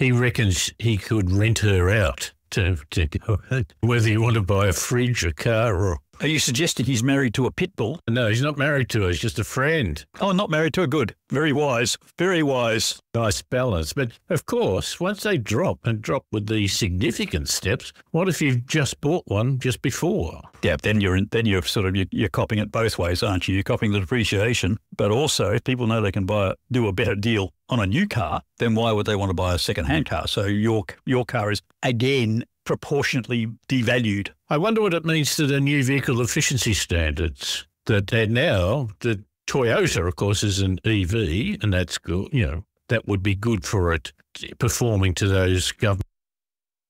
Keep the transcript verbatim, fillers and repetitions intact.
he reckons he could rent her out to, to go, whether you want to buy a fridge, a car, or... Are you suggesting he's married to a pit bull? No, he's not married to her. He's just a friend. Oh, not married to a good. Very wise. Very wise. Nice balance. But, of course, once they drop and drop with these significant steps, what if you've just bought one just before? Yeah, then you're in, then you're sort of you're, you're copying it both ways, aren't you? You're copying the depreciation, but also if people know they can buy do a better deal on a new car, then why would they want to buy a second-hand car? So your your car is again proportionately devalued. I wonder what it means to the new vehicle efficiency standards that they're now, the Toyota, of course, is an E V, and that's good, you know, that would be good for it performing to those government